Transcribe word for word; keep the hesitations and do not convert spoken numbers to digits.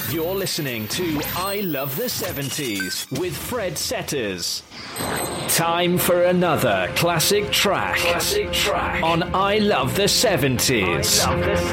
You're listening to I Love the seventies with Fred Setters. Time for another classic track. Classic track on I Love the seventies. I love the seventies.